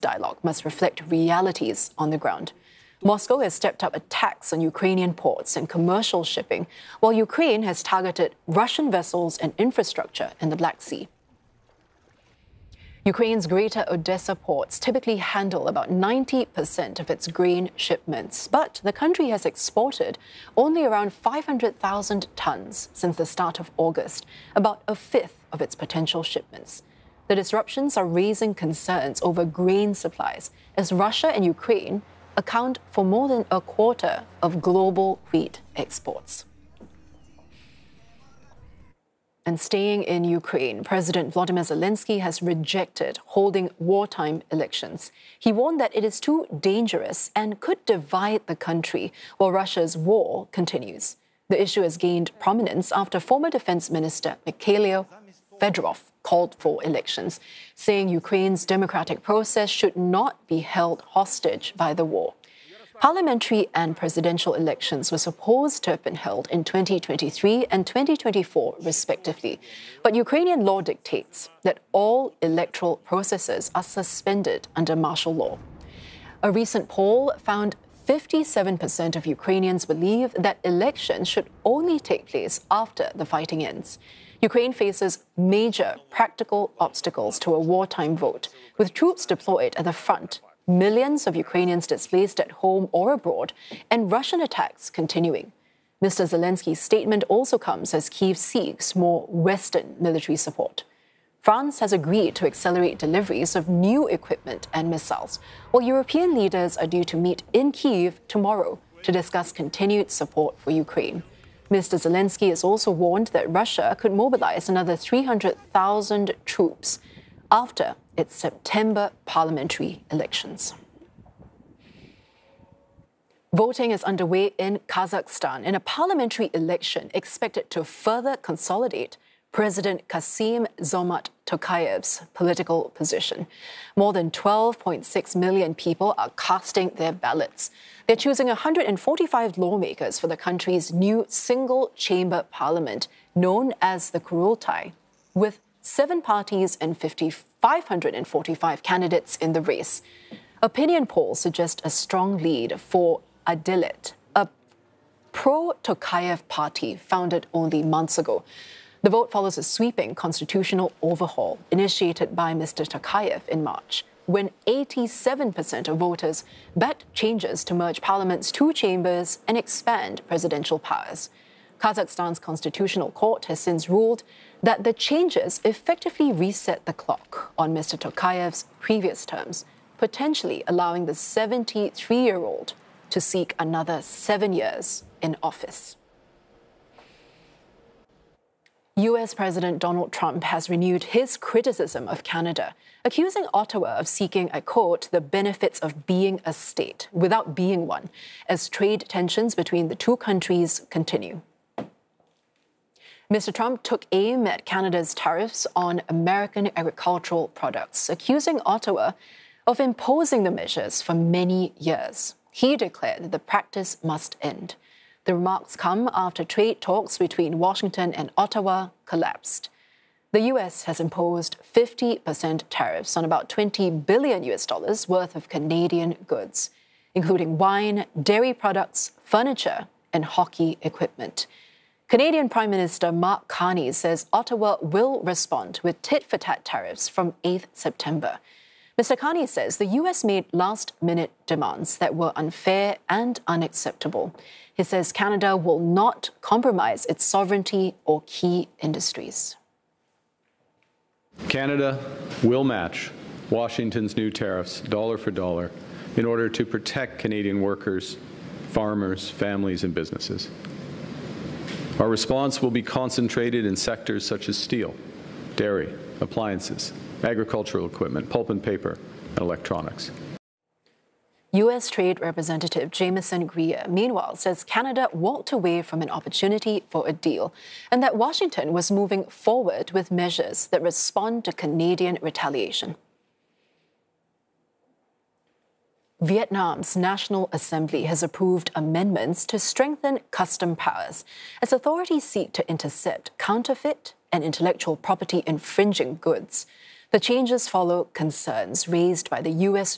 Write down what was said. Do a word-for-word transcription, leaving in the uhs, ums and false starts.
dialogue must reflect realities on the ground. Moscow has stepped up attacks on Ukrainian ports and commercial shipping, while Ukraine has targeted Russian vessels and infrastructure in the Black Sea. Ukraine's Greater Odessa ports typically handle about ninety percent of its grain shipments, but the country has exported only around five hundred thousand tons since the start of August, about a fifth of its potential shipments. The disruptions are raising concerns over grain supplies, as Russia and Ukraine account for more than a quarter of global wheat exports. And staying in Ukraine, President Volodymyr Zelensky has rejected holding wartime elections. He warned that it is too dangerous and could divide the country while Russia's war continues. The issue has gained prominence after former Defense Minister Mikhailo Fedorov called for elections, saying Ukraine's democratic process should not be held hostage by the war. Parliamentary and presidential elections were supposed to have been held in twenty twenty-three and twenty twenty-four, respectively. But Ukrainian law dictates that all electoral processes are suspended under martial law. A recent poll found fifty-seven percent of Ukrainians believe that elections should only take place after the fighting ends. Ukraine faces major practical obstacles to a wartime vote, with troops deployed at the front, millions of Ukrainians displaced at home or abroad, and Russian attacks continuing. Mister Zelensky's statement also comes as Kyiv seeks more Western military support. France has agreed to accelerate deliveries of new equipment and missiles, while European leaders are due to meet in Kyiv tomorrow to discuss continued support for Ukraine. Mister Zelensky has also warned that Russia could mobilize another three hundred thousand troops after its September parliamentary elections. Voting is underway in Kazakhstan in a parliamentary election expected to further consolidate President Kassym-Jomart Tokayev's political position. More than twelve point six million people are casting their ballots. They're choosing one hundred forty-five lawmakers for the country's new single-chamber parliament, known as the Kurultai, with seven parties and five hundred forty-five candidates in the race. Opinion polls suggest a strong lead for Adilet, a pro-Tokayev party founded only months ago. The vote follows a sweeping constitutional overhaul initiated by Mister Tokayev in March, when eighty-seven percent of voters backed changes to merge parliament's two chambers and expand presidential powers. Kazakhstan's constitutional court has since ruled that the changes effectively reset the clock on Mister Tokayev's previous terms, potentially allowing the seventy-three-year-old to seek another seven years in office. U S President Donald Trump has renewed his criticism of Canada, accusing Ottawa of seeking, I quote, the benefits of being a state without being one, as trade tensions between the two countries continue. Mister Trump took aim at Canada's tariffs on American agricultural products, accusing Ottawa of imposing the measures for many years. He declared that the practice must end. The remarks come after trade talks between Washington and Ottawa collapsed. The U S has imposed fifty percent tariffs on about twenty billion U S dollars worth of Canadian goods, including wine, dairy products, furniture, and hockey equipment. Canadian Prime Minister Mark Carney says Ottawa will respond with tit-for-tat tariffs from eighth September. Mister Carney says the U S made last-minute demands that were unfair and unacceptable. He says Canada will not compromise its sovereignty or key industries. Canada will match Washington's new tariffs dollar for dollar in order to protect Canadian workers, farmers, families, and businesses. Our response will be concentrated in sectors such as steel, dairy, appliances, agricultural equipment, pulp and paper, and electronics. U S Trade Representative Jameson Greer, meanwhile, says Canada walked away from an opportunity for a deal and that Washington was moving forward with measures that respond to Canadian retaliation. Vietnam's National Assembly has approved amendments to strengthen custom powers as authorities seek to intercept counterfeit and intellectual property infringing goods. The changes follow concerns raised by the U S